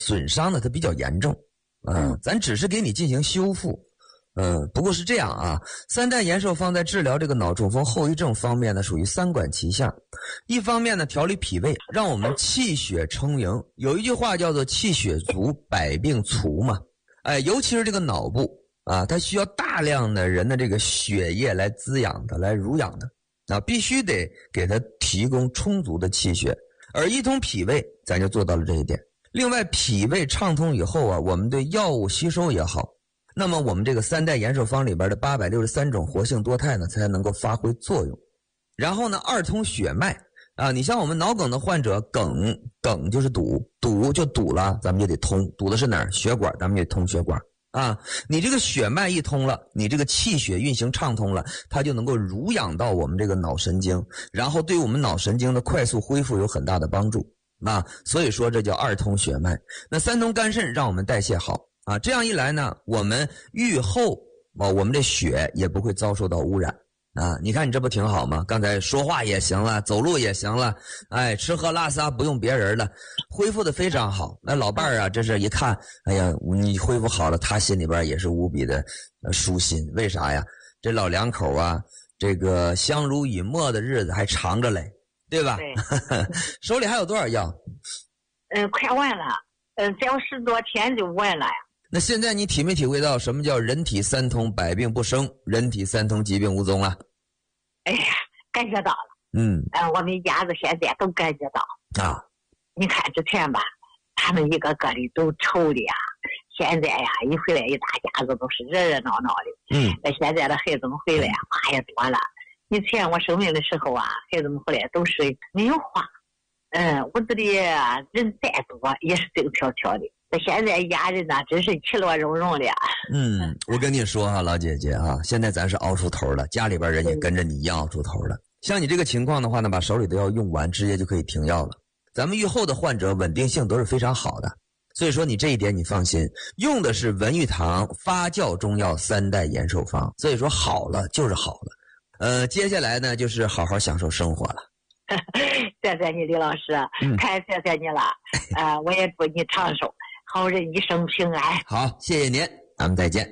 损伤呢它比较严重，咱只是给你进行修复。不过是这样啊，三代延寿方在治疗这个脑中风后遗症方面呢，属于三管齐下。一方面呢，调理脾胃，让我们气血充盈。有一句话叫做气血足，百病除嘛。尤其是这个脑部啊，它需要大量的人的这个血液来滋养它，来濡养它，必须得给它提供充足的气血。而一通脾胃，咱就做到了这一点。另外，脾胃畅通以后啊，我们对药物吸收也好。那么我们这个三代延寿方里边的863种活性多肽呢，才能够发挥作用。然后呢，二通血脉啊，你像我们脑梗的患者，梗就是堵就堵了，咱们就得通，堵的是哪儿？血管，咱们也通血管啊。你这个血脉一通了，你这个气血运行畅通了，它就能够濡养到我们这个脑神经，然后对我们脑神经的快速恢复有很大的帮助啊。所以说这叫二通血脉。那三通肝肾让我们代谢好。这样一来呢，我们愈后我们这血也不会遭受到污染啊。你看你这不挺好吗？刚才说话也行了，走路也行了，吃喝拉撒不用别人了，恢复的非常好。那老伴儿啊，这是一看，哎呀，你恢复好了，他心里边也是无比的舒心。为啥呀？这老两口啊，这个相濡以沫的日子还长着嘞，对吧？对。手里还有多少药？ 快完了，只要10多天就完了呀。 那现在你体没体会到什么叫人体三通，百病不生，人体三通，疾病无踪了？ 哎呀，感觉到了。我们家子现在都感觉到啊。你看之前吧，他们一个个的都愁的呀，现在呀，一回来一大家子都是热热闹闹的。那现在的孩子们回来呀，话也多了。以前我生病的时候啊，孩子们回来都是没有话。屋子里人再多也是静悄悄的。现在家人呢，真是其乐融融的。 我跟你说啊，老姐姐啊，现在咱是熬出头了，家里边人也跟着你一样熬出头了。像你这个情况的话呢，把手里的药用完，直接就可以停药了。咱们愈后的患者稳定性都是非常好的，所以说你这一点你放心，用的是文玉堂发酵中药三代延寿方，所以说好了就是好了。接下来呢就是好好享受生活了。 谢谢你李老师，太谢谢你了。我也祝你长寿，好人一生平安。 好，谢谢您，咱们再见。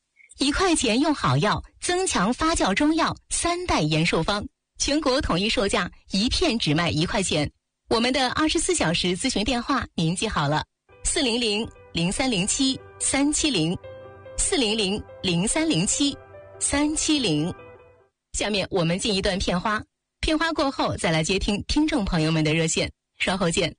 1块钱用好药，增强发酵中药三代延寿方，全国统一售价一片只卖1块钱。我们的24小时咨询电话您记好了，400-0307-370，400-0307-370。下面我们进一段片花，片花过后再来接听听众朋友们的热线，稍后见。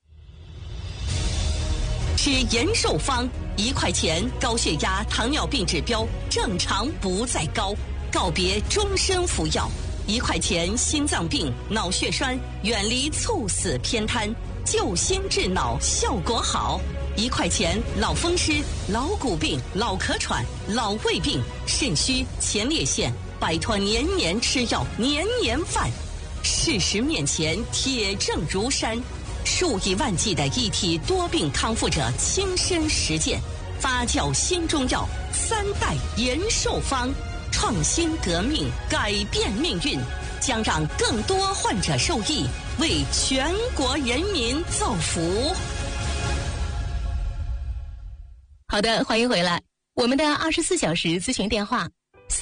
吃延寿方1块钱，高血压、糖尿病指标正常不再高，告别终身服药。1块钱心脏病、脑血栓，远离猝死偏瘫，救心治脑效果好。1块钱老风湿、老骨病、老咳喘、老胃病、肾虚、前列腺，摆脱年年吃药、年年犯。事实面前铁证如山，数以万计的一体多病康复者亲身实践，发酵新中药三代延寿方，创新革命，改变命运，将让更多患者受益，为全国人民造福。 好的，欢迎回来。我们的24小时咨询电话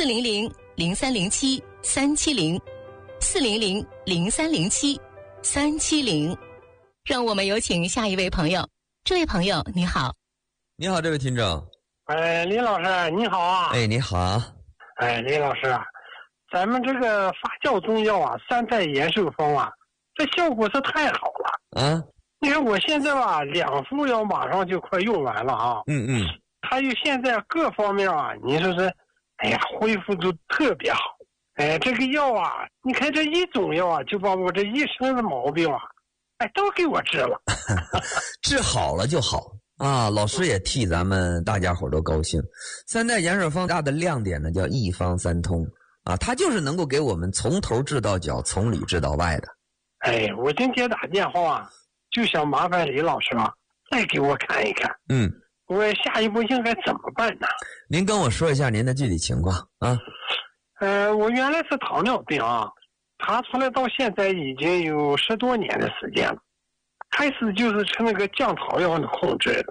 400-0307-370，400-0307-370。让我们有请下一位朋友。这位朋友你好。 你好，这位听众。 李老师你好啊。 你好。 李老师，咱们这个发酵中药啊，三代延寿方啊，这效果是太好了。你看我现在吧，2副药马上就快用完了啊。还有现在各方面啊，你说是，恢复都特别好。这个药啊，你看这一种药啊，就把我这一身的毛病啊，都给我治了。 治好了就好啊！老师也替咱们大家伙都高兴。三代延寿方大的亮点呢，叫一方三通啊，它就是能够给我们从头治到脚，从里治到外的。 我今天打电话就想麻烦李老师啊，再给我看一看。我下一步应该怎么办呢？ 您跟我说一下您的具体情况啊。 我原来是糖尿病啊，查出来到现在已经有10多年的时间了。 开始就是吃那个降糖药的控制的。